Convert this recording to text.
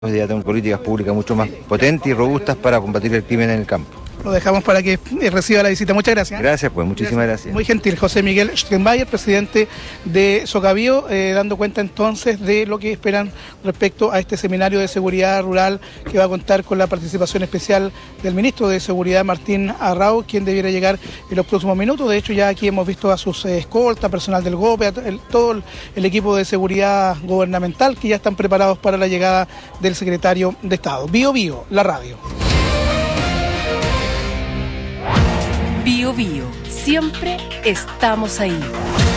Hoy día tenemos políticas públicas mucho más potentes y robustas para combatir el crimen en el campo. Lo dejamos para que reciba la visita. Muchas gracias. Gracias, pues, muchísimas gracias. Muy gentil, José Miguel Strenbayer, presidente de Socavío, dando cuenta entonces de lo que esperan respecto a este seminario de seguridad rural que va a contar con la participación especial del ministro de Seguridad, Martín Arrau, quien debiera llegar en los próximos minutos. De hecho, ya aquí hemos visto a sus escoltas, personal del GOPE, todo el equipo de seguridad gubernamental que ya están preparados para la llegada del secretario de Estado. Bio Bio, la radio. Bio Bio, siempre estamos ahí.